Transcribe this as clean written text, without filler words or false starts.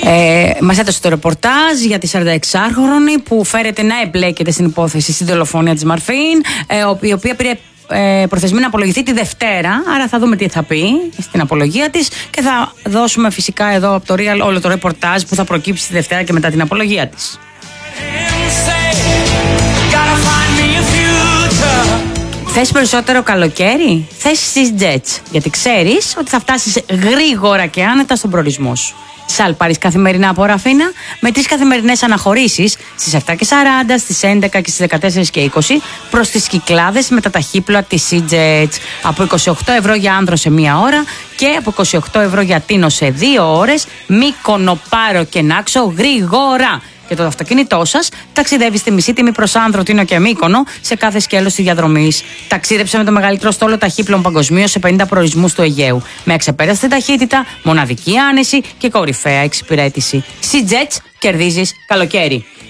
Μας έδωσε το ρεπορτάζ για τη 46χρονη που φέρεται να εμπλέκεται στην υπόθεση στην δολοφονία της Μαρφίν, η οποία πήρε προθεσμή να απολογηθεί τη Δευτέρα. Άρα θα δούμε τι θα πει στην απολογία της και θα δώσουμε φυσικά εδώ από το Real όλο το ρεπορτάζ που θα προκύψει τη Δευτέρα και μετά την απολογία της. Θες περισσότερο καλοκαίρι? Θες SeaJet, γιατί ξέρεις ότι θα φτάσεις γρήγορα και άνετα στον προορισμό σου. Σαλ πάρεις καθημερινά από Ραφίνα με 3 καθημερινές αναχωρήσεις στις 7:40, στις 11 και στις 14:20 προς τις Κυκλάδες με τα ταχύπλοα της SeaJet. Από 28 ευρώ για Άνδρο σε 1 ώρα και από 28 ευρώ για Τίνο σε 2 ώρες. Μύκονο, Πάρο και Νάξο γρήγορα. Και το αυτοκίνητό σας ταξιδεύει στη μισή τιμή προς Άνδρο, Τίνο και Μύκονο σε κάθε σκέλος της διαδρομής. Ταξίδεψε με το μεγαλύτερο στόλο ταχύπλων παγκοσμίως σε 50 προορισμούς του Αιγαίου. Με αξεπέραστη ταχύτητα, μοναδική άνεση και κορυφαία εξυπηρέτηση. SeaJet, κερδίζεις καλοκαίρι.